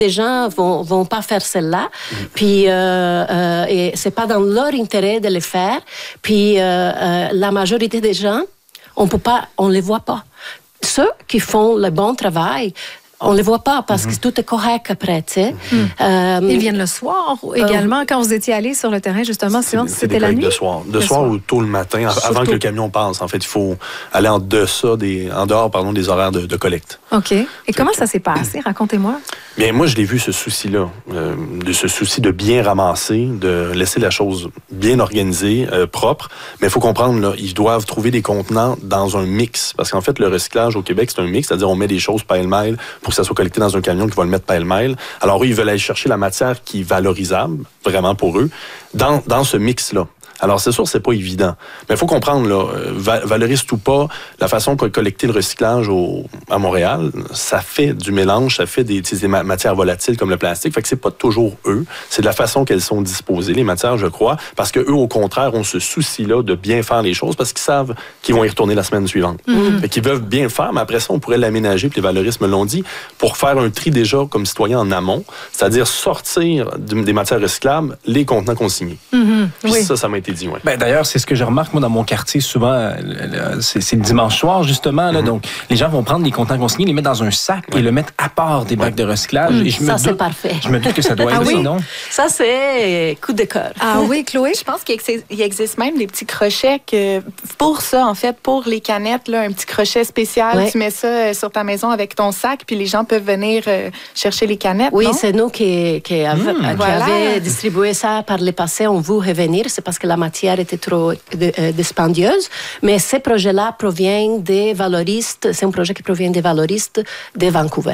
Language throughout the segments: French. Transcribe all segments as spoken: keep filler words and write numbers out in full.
Les gens vont vont pas faire celle-là, mmh. puis euh, euh, et c'est pas dans leur intérêt de le faire. Puis euh, euh, la majorité des gens, on peut pas, on les voit pas. Ceux qui font le bon travail, on les voit pas parce mm-hmm. que tout est correct après, tu sais. Mm-hmm. Euh, Ils viennent le soir également. Euh, quand vous étiez allé sur le terrain, justement, c'est, c'est c'était la nuit? De soir, de soir, soir ou tôt le matin, Surtout. avant que le camion passe. En fait, il faut aller en deçà des, en dehors, pardon, des horaires de, de collecte. OK. Et fait comment que, ça s'est passé? Racontez-moi. Bien, moi, je l'ai vu, ce souci-là, euh, de ce souci de bien ramasser, de laisser la chose bien organisée, euh, propre. Mais il faut comprendre, là, ils doivent trouver des contenants dans un mix. Parce qu'en fait, le recyclage au Québec, c'est un mix, c'est-à-dire on met des choses pêle-mêle pour que ça soit collecté dans un camion qui va le mettre pêle-mêle. Alors eux, ils veulent aller chercher la matière qui est valorisable, vraiment pour eux, dans, dans ce mix-là. Alors, c'est sûr, c'est pas évident. Mais il faut comprendre, là, valoriste ou pas, la façon de collecter le recyclage au, à Montréal, ça fait du mélange, ça fait des, des matières volatiles comme le plastique. Fait que c'est pas toujours eux. C'est de la façon qu'elles sont disposées, les matières, je crois. Parce que eux, au contraire, ont ce souci-là de bien faire les choses parce qu'ils savent qu'ils vont y retourner la semaine suivante. Mm-hmm. Fait qu'ils veulent bien faire, mais après ça, on pourrait l'aménager, puis les valoristes me l'ont dit, pour faire un tri déjà comme citoyen en amont, c'est-à-dire sortir des matières recyclables les contenants consignés. Mm-hmm. Puis oui. ça, ça m'a été dit, ouais. Ben, d'ailleurs, c'est ce que je remarque, moi, dans mon quartier, souvent, c'est, c'est le dimanche soir, justement, là, mm-hmm. donc les gens vont prendre les contenants consignés, les mettre dans un sac oui. et le mettre à part des bacs de recyclage. Mmh, et je ça, me c'est doute, parfait. Je me doute que ça doit être ah, ça, oui. non? Ça, c'est coup de cœur. Ah oui, Chloé? Je pense qu'il existe, il existe même des petits crochets que, pour ça, en fait, pour les canettes, là, un petit crochet spécial, ouais. tu mets ça sur ta maison avec ton sac, puis les gens peuvent venir euh, chercher les canettes, Oui, non? c'est nous qui, qui, av- mmh, qui voilà. avions distribué ça par le passé. On veut revenir, c'est parce que la matière était trop de, euh, dispendieuse, mais ces projets-là proviennent des valoristes, c'est un projet qui provient des valoristes de Vancouver.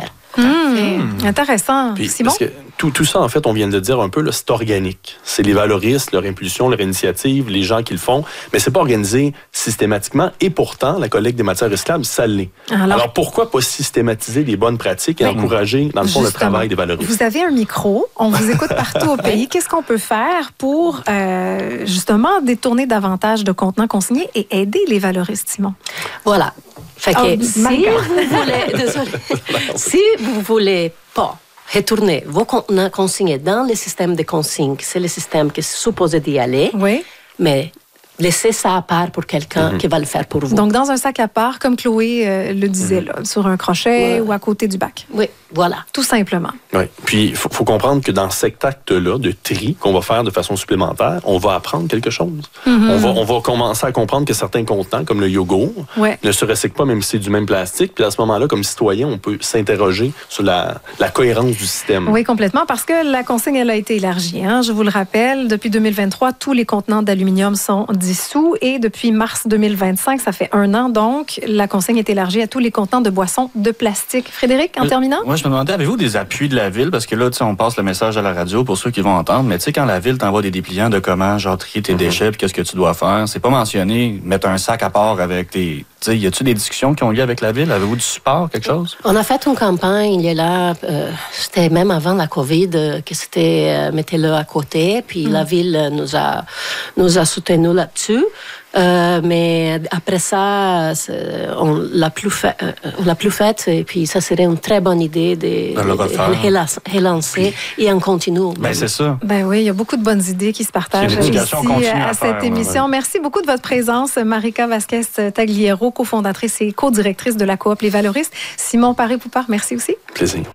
Mmh, intéressant. Puis, Simon? Parce que tout, tout ça, en fait, on vient de dire un peu, là, c'est organique. C'est les valoristes, leur impulsion, leur initiative, les gens qui le font, mais c'est pas organisé systématiquement. Et pourtant, la collecte des matières recyclables, ça l'est. Alors, Alors pourquoi pas systématiser les bonnes pratiques et oui. encourager, dans le fond, Justement. le travail des valoristes? Vous avez un micro, on vous écoute partout au pays. Qu'est-ce qu'on peut faire pour, euh, justement, détourner davantage de contenants consignés et aider les valoristes, Simon? Voilà. Fait que oh, si vous voulez, désolé, si vous voulez pas retourner vos contenants consignés dans le système de consigne, c'est le système qui est supposé d'y aller, oui. mais laissez ça à part pour quelqu'un mm-hmm. qui va le faire pour vous. Donc, dans un sac à part, comme Chloé euh, le disait, mm-hmm. là, sur un crochet ouais. ou à côté du bac. Oui, voilà. Tout simplement. Oui. Puis, il faut, faut comprendre que dans cet acte-là de tri qu'on va faire de façon supplémentaire, on va apprendre quelque chose. Mm-hmm. On va, on va commencer à comprendre que certains contenants, comme le yogourt, ouais. ne se recyclent pas même si c'est du même plastique. Puis à ce moment-là, comme citoyen, on peut s'interroger sur la, la cohérence du système. Oui, complètement, parce que la consigne, elle a été élargie. Hein? Je vous le rappelle, depuis deux mille vingt-trois, tous les contenants d'aluminium sont dissous et depuis mars deux mille vingt-cinq, ça fait un an donc, la consigne est élargie à tous les contenants de boissons de plastique. Frédéric, en euh, terminant? Moi, je me demandais, avez-vous des appuis de la Ville? Parce que là, tu sais, on passe le message à la radio pour ceux qui vont entendre, mais tu sais, quand la Ville t'envoie des dépliants de comment, genre, trier tes mm-hmm. déchets, puis qu'est-ce que tu dois faire, c'est pas mentionné, mettre un sac à part avec tes... Tu sais, y a-tu des discussions qui ont lieu avec la Ville? Avez-vous du support, quelque chose? On a fait une campagne, il y a là, euh, c'était même avant la COVID, euh, que c'était euh, mettez-le à côté, puis mm. la Ville nous a, nous a soutenus là-dessus. Euh, mais après ça, on l'a plus fait, euh, on l'a plus fait, et puis ça serait une très bonne idée de, de, de, de relancer oui. et on continue. Ben c'est ça. Ben oui, il y a beaucoup de bonnes idées qui se partagent ici à, à cette faire, émission. Ouais. Merci beaucoup de votre présence, Marika Vasquez-Tagliero, cofondatrice et co-directrice de la coop Les Valoristes. Simon Paré-Poupard, merci aussi. Plaisir.